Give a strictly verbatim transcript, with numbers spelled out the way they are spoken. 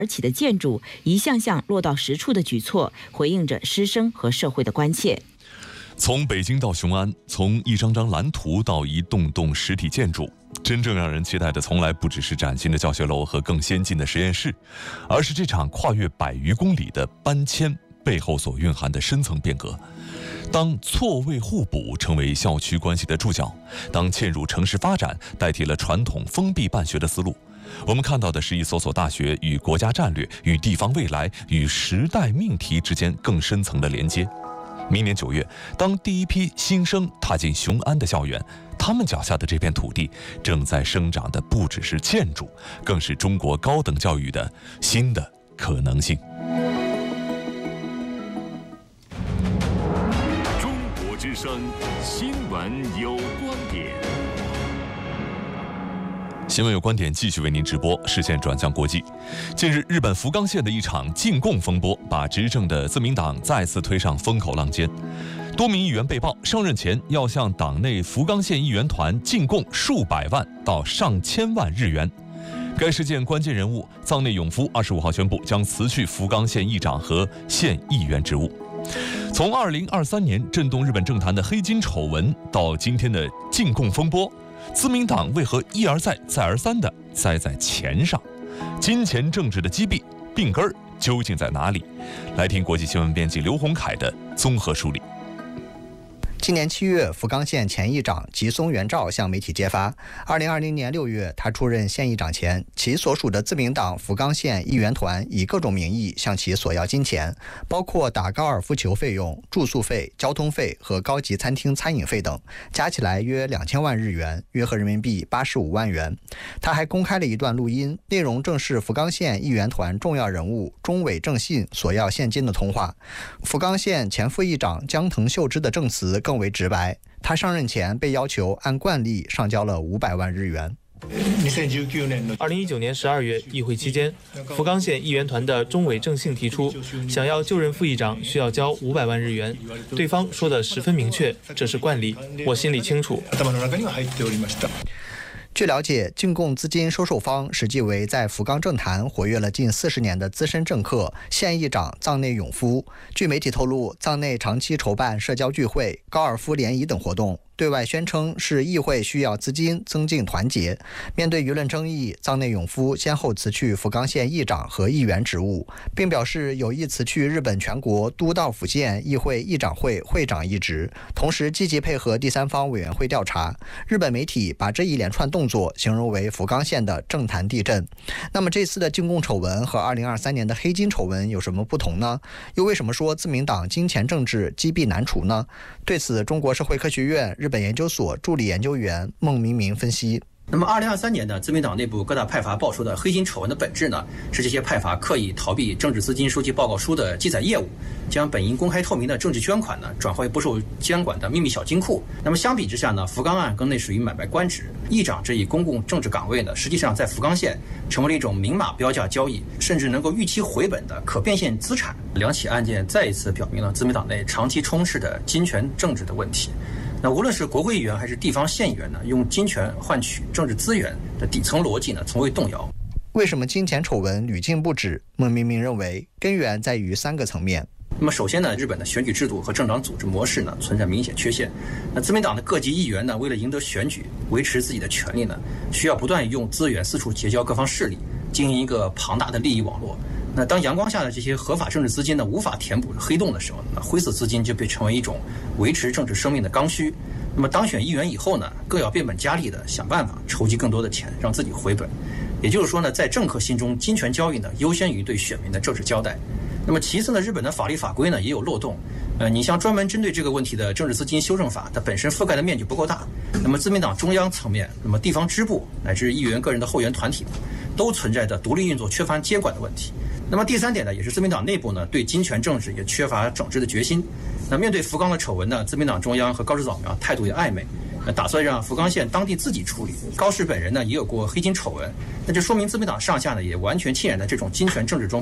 而起的建筑一项项落到实处的举措，回应着师生和社会的关切。 从北京到雄安，从一张张蓝图到一栋栋实体建筑，真正让人期待的从来不只是崭新的教学楼和更先进的实验室，而是这场跨越百余公里的搬迁背后所蕴含的深层变革。当错位互补成为校区关系的注脚，当嵌入城市发展代替了传统封闭办学的思路，我们看到的是一所所大学与国家战略、与地方未来、与时代命题之间更深层的连接。明年九月，当第一批新生踏进雄安的校园，他们脚下的这片土地正在生长的不只是建筑，更是中国高等教育的新的可能性。 中国之声新闻有观点。 新闻有观点继续为您直播，视线转向国际。近日，日本福冈县的一场禁供风波，把执政的自民党再次推上风口浪尖。多名议员被曝上任前要向党内福冈县议员团进贡数百万到上千万日元。该事件关键人物藏内永夫二十五号宣布将辞去福冈县议长和县议员职务。从二零二三年震动日本政坛的黑金丑闻到今天的禁供风波，自民党为何一而再再而三地栽在钱上？金钱政治的积弊病根究竟在哪里？来听国际新闻编辑刘洪凯的综合梳理。 今年七月，福冈县前议长吉松元照向媒体揭发，二零二零年六月，他出任县议长前，其所属的自民党福冈县议员团以各种名义向其索要金钱，包括打高尔夫球费用、住宿费、交通费和高级餐厅餐饮费等，加起来约两千万日元，约合人民币八十五万元。他还公开了一段录音，内容正是福冈县议员团重要人物中尾正信索要现金的通话。福冈县前副议长江藤秀之的证词更为直白，他上任前被要求按惯例上交了五百万日元。 二零一九年十二月，议会期间，福冈县议员团的中尾正信提出，想要就任副议长需要交五百万日元。对方说的十分明确，这是惯例，我心里清楚。 据了解，进贡资金收受方实际为在福冈政坛活跃了近四十年的资深政客县议长藏内永夫。据媒体透露，藏内长期筹办社交聚会、高尔夫联谊等活动，对外宣称是议会需要资金增进团结。面对舆论争议，藏内永夫先后辞去福冈县议长和议员职务，并表示有意辞去日本全国都道府县议会议长会会长一职，同时积极配合第三方委员会调查。日本媒体把这一连串动作形容为福冈县的政坛地震。那么这次的进贡丑闻和二零二三年的黑金丑闻有什么不同呢？又为什么说自民党金钱政治积弊难除呢？对此，中国社会科学院日本研究所助理研究员孟明明分析。 那么，二零二三年呢，自民党内部各大派阀爆出的黑金丑闻的本质呢，是这些派阀刻意逃避政治资金收集报告书的记载业务，将本应公开透明的政治捐款呢，转化为不受监管的秘密小金库。那么相比之下呢，福冈案更类属于买卖官职，议长这一公共政治岗位呢，实际上在福冈县成为了一种明码标价交易，甚至能够预期回本的可变现资产。两起案件再一次表明了自民党内长期充斥的金权政治的问题。那无论是国会议员还是地方县议员呢，用金权换取政治资源的底层逻辑呢，从未动摇。 为什么金钱丑闻屡禁不止？孟明明认为，根源在于三个层面。 那么首先呢，日本的选举制度和政党组织模式呢存在明显缺陷。那自民党的各级议员呢，为了赢得选举、维持自己的权利呢，需要不断用资源四处结交各方势力，经营一个庞大的利益网络。那当阳光下的这些合法政治资金呢无法填补黑洞的时候，那灰色资金就被成为一种维持政治生命的刚需。那么当选议员以后呢，更要变本加厉的想办法筹集更多的钱，让自己回本。也就是说呢，在政客心中，金权交易呢优先于对选民的政治交代。那么其次呢，日本的法律法规呢也有漏洞。呃，你像专门针对这个问题的政治资金修正法，它本身覆盖的面积不够大。那么自民党中央层面，那么地方支部乃至议员个人的后援团体，都存在着独立运作、缺乏监管的问题。那么第三点呢，也是自民党内部呢对金权政治也缺乏整治的决心。那面对福冈的丑闻呢，自民党中央和高市早苗态度也暧昧，打算让福冈县当地自己处理。高市本人呢也有过黑金丑闻，那就说明自民党上下呢也完全浸染在这种金权政治中。